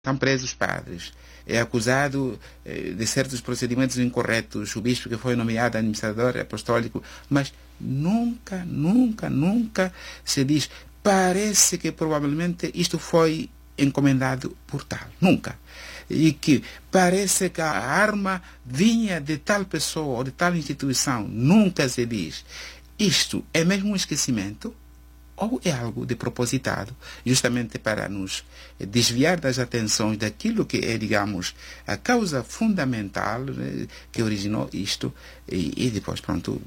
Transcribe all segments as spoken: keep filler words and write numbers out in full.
Estão presos padres. É acusado eh, de certos procedimentos incorretos, o bispo que foi nomeado administrador apostólico, mas nunca, nunca, nunca se diz, parece que provavelmente isto foi encomendado por tal. Nunca. E que parece que a arma vinha de tal pessoa ou de tal instituição. Nunca se diz. Isto é mesmo um esquecimento? Ou é algo de propositado, justamente para nos desviar das atenções daquilo que é, digamos, a causa fundamental, né, que originou isto, e, e depois, pronto,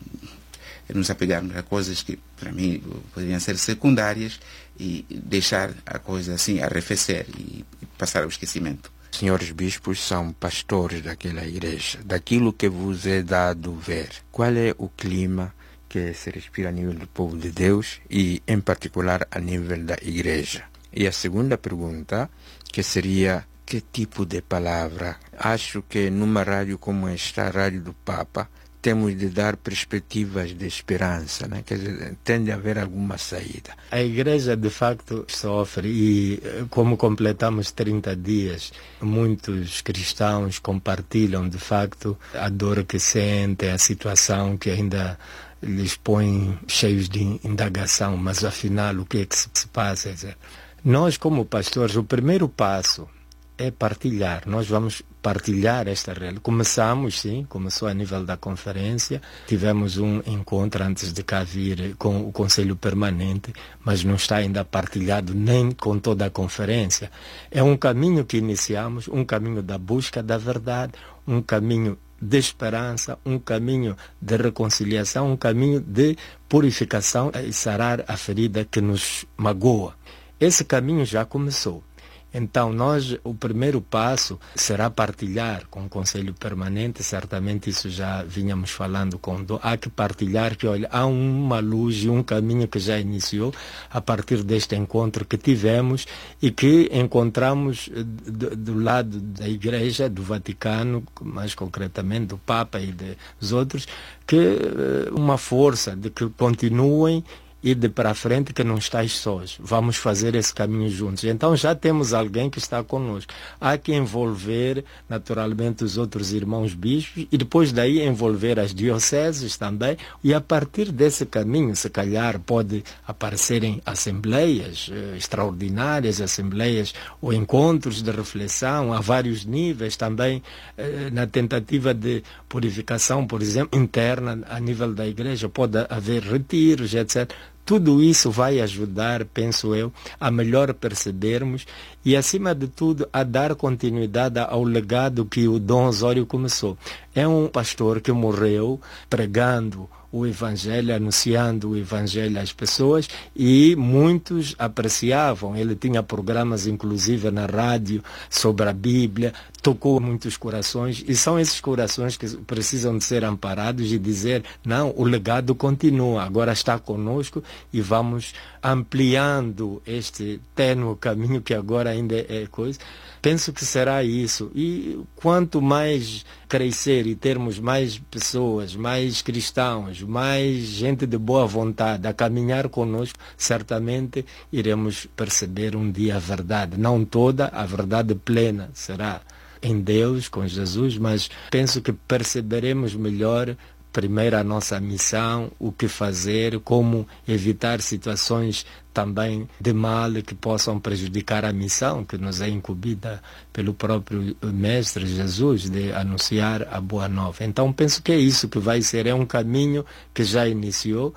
nos apegarmos a coisas que, para mim, poderiam ser secundárias e deixar a coisa assim arrefecer e, e passar ao esquecimento. Senhores bispos são pastores daquela igreja, daquilo que vos é dado ver. Qual é o clima que se respira a nível do povo de Deus e, em particular, a nível da igreja? E a segunda pergunta, que seria, que tipo de palavra? Acho que numa rádio como esta, a Rádio do Papa, temos de dar perspectivas de esperança, né? Quer dizer, tende a haver alguma saída. A igreja, de facto, sofre e, como completamos trinta dias, muitos cristãos compartilham, de facto, a dor que sentem, a situação que ainda lhes põe cheios de indagação, mas afinal o que é que se passa? Nós, como pastores, o primeiro passo é partilhar. Nós vamos partilhar esta realidade. Começamos, sim, começou a nível da conferência, tivemos um encontro antes de cá vir com o Conselho Permanente, mas não está ainda partilhado nem com toda a conferência. É um caminho que iniciamos, um caminho da busca da verdade, um caminho de esperança, um caminho de reconciliação, um caminho de purificação e sarar a ferida que nos magoa. Esse caminho já começou. Então, nós, o primeiro passo será partilhar com o Conselho Permanente, certamente isso já vínhamos falando com o Dom. Há que partilhar que, olha, há uma luz e um caminho que já iniciou a partir deste encontro que tivemos e que encontramos do, do lado da Igreja, do Vaticano, mais concretamente do Papa e dos outros, que uma força de que continuem e de para frente, que não estáis sós. Vamos fazer esse caminho juntos. Então já temos alguém que está conosco. Há que envolver naturalmente os outros irmãos bispos e depois daí envolver as dioceses também, e a partir desse caminho, se calhar pode aparecerem assembleias eh, extraordinárias, assembleias ou encontros de reflexão a vários níveis também, eh, na tentativa de purificação, por exemplo, interna a nível da igreja. Pode haver retiros, etcétera. Tudo isso vai ajudar, penso eu, a melhor percebermos e, acima de tudo, a dar continuidade ao legado que o Dom Osório começou. É um pastor que morreu pregando o Evangelho, anunciando o Evangelho às pessoas, e muitos apreciavam. Ele tinha programas, inclusive, na rádio sobre a Bíblia, tocou muitos corações, e são esses corações que precisam de ser amparados e dizer, não, o legado continua, agora está conosco e vamos ampliando este ténue caminho que agora ainda é coisa. Penso que será isso. E quanto mais crescer e termos mais pessoas, mais cristãos, mais gente de boa vontade a caminhar conosco, certamente iremos perceber um dia a verdade. Não toda, a verdade plena será em Deus, com Jesus, mas penso que perceberemos melhor primeiro a nossa missão, o que fazer, como evitar situações também de mal que possam prejudicar a missão que nos é incumbida pelo próprio Mestre Jesus de anunciar a Boa Nova. Então penso que é isso que vai ser, é um caminho que já iniciou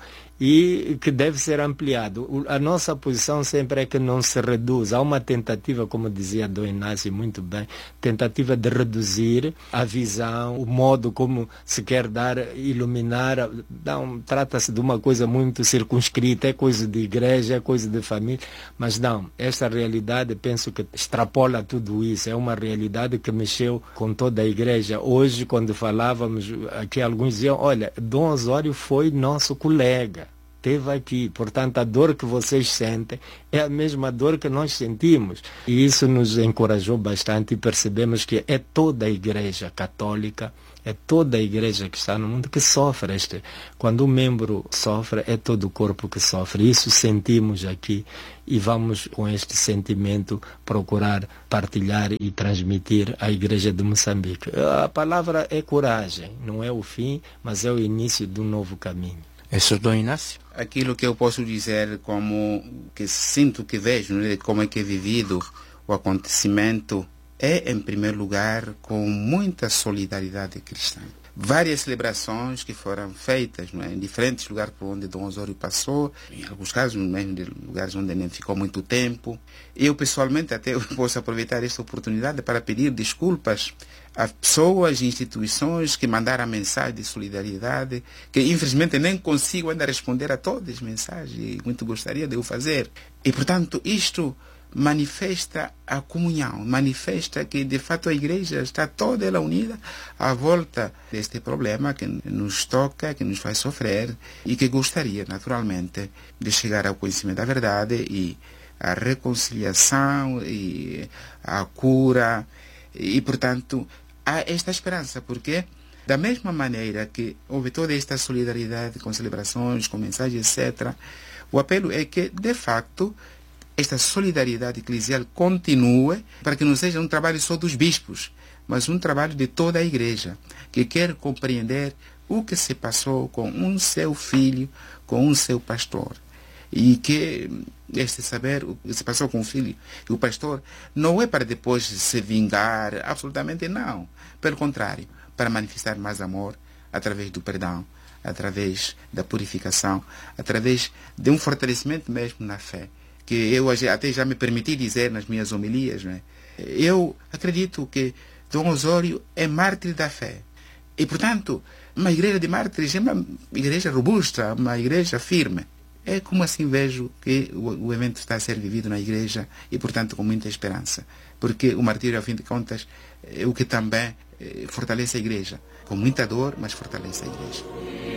e que deve ser ampliado. A nossa posição sempre é que não se reduz. Há uma tentativa, como dizia Dom Inácio muito bem, tentativa de reduzir a visão, o modo como se quer dar, iluminar. Não, trata-se de uma coisa muito circunscrita, é coisa de igreja, é coisa de família, mas não, esta realidade penso que extrapola tudo isso. É uma realidade que mexeu com toda a igreja. Hoje, quando falávamos aqui, alguns diziam, olha, Dom Osório foi nosso colega. teve aqui. Portanto, a dor que vocês sentem é a mesma dor que nós sentimos. E isso nos encorajou bastante e percebemos que é toda a igreja católica, é toda a igreja que está no mundo que sofre. Este. Quando um membro sofre, é todo o corpo que sofre. Isso sentimos aqui e vamos, com este sentimento, procurar partilhar e transmitir à igreja de Moçambique. A palavra é coragem, não é o fim, mas é o início de um novo caminho. Isso, Dom Inácio? Aquilo que eu posso dizer, como que sinto, que vejo, né, como é que é vivido o acontecimento, é, em primeiro lugar, com muita solidariedade cristã. Várias celebrações que foram feitas, não é, em diferentes lugares por onde Dom Osório passou, em alguns casos mesmo de lugares onde nem ficou muito tempo. Eu, pessoalmente, até posso aproveitar esta oportunidade para pedir desculpas a pessoas e instituições que mandaram mensagem de solidariedade, que infelizmente nem consigo ainda responder a todas as mensagens, e muito gostaria de o fazer. E, portanto, isto manifesta a comunhão, manifesta que de fato a igreja está toda ela unida à volta deste problema que nos toca, que nos faz sofrer e que gostaria naturalmente de chegar ao conhecimento da verdade e à reconciliação e à cura. E portanto há esta esperança, porque da mesma maneira que houve toda esta solidariedade com celebrações, com mensagens, etcétera, o apelo é que de facto esta solidariedade eclesial continue, para que não seja um trabalho só dos bispos, mas um trabalho de toda a igreja, que quer compreender o que se passou com um seu filho, com um seu pastor. E que este saber o que se passou com o filho e o pastor não é para depois se vingar, absolutamente não. Pelo contrário, para manifestar mais amor através do perdão, através da purificação, através de um fortalecimento mesmo na fé. Que eu até já me permiti dizer nas minhas homilias, né? Eu acredito que Dom Osório é mártir da fé. E, portanto, uma igreja de mártires é uma igreja robusta, uma igreja firme. É como assim vejo que o, o evento está a ser vivido na igreja e, portanto, com muita esperança. Porque o martírio, ao fim de contas, é o que também fortalece a igreja. Com muita dor, mas fortalece a igreja.